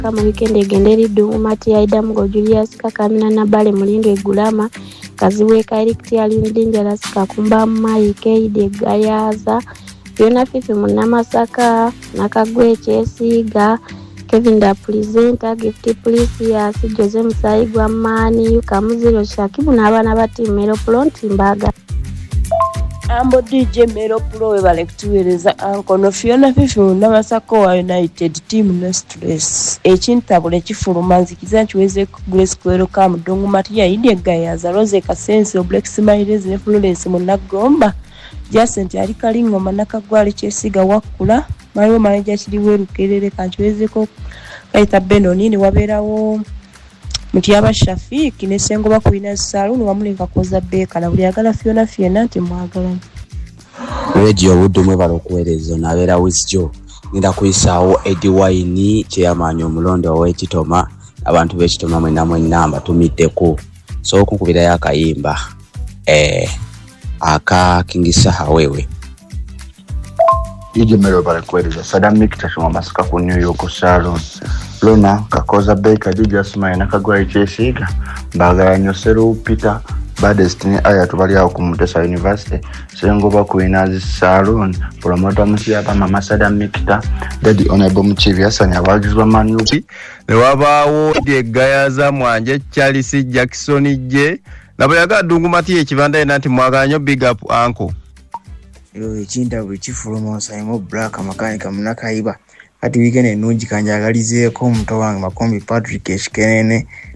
Masaka mu weekend egenderi Dungumati Aida Mugo Julius Kakamina na Bale Mulindo Egulama Kaziweka Eric Tiali Dangerous Kakumba Mike de Gayaza Fiona Fifi Munamasaka Nakagwe Chesiga Kevin da presenter Gift Police ya Jose Musaigwa Mani Yukamuziro Shakibu n'abana ba team Melo Plonti Mbaga Ambo DJ Melo Pro webale kutuwereza Ankono Fiona Fifi Munamasaka wa United Team no stress ekintabule kifulumanzi kizanchiweze Grace Kwero Kam Dungumati ya Idie Gayaza Rose Kasense Black Smiles ne Florence Munagomba Jacent alikali ngoma nakagwali Chesiga wakula Mayo manager kiriwe rukerere kanchweze ko kaita Benoni waberawo Mutiaba Shafiki ne sengo bakuina saluni wamulinga koza beka na buli agala Fiona nti mwagala Radio Wudumwe balokuwerezo nabera Wisjo nginda kuisaawo Eddie Wine chairman omulondo wa Kitoma abantu b'Ekitoma mwe namba tumiteko so kunkubira yakayimba aka kingisa hawewe Ije Melo balokuwerezo Sadam Mikita shoma Masaka ku New York salon Lona kakoza beka Julius Maina nakagwa Chesiga mbagala nyoseru Peter Badestini aya tubali awo ku Mutesa University sengo bakuina salon promoter musiaba Mama Sadam Mikita Daddy Honorable Muchivi Hassan abagizwa Manu ne wabaawo de Gayaza Mwanje Charles Jackson je nabayaga Dungumati ekibanda ena nti mwaganyo big up uncle ekinda bwe kifuluma Simon Black makanika munakaiba kati weekend enungi kanjagalizeeko omuto wange Makombi Patrick Eshikenene